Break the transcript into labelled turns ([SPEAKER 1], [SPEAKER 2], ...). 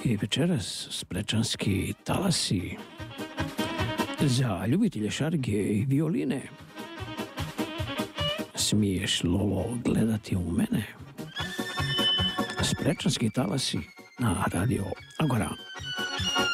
[SPEAKER 1] I večeras Splečanski talasi za ljubitelje šarge i violine. Smiješ, Lolo, gledati u mene? Splečanski talasi na Radio Agora.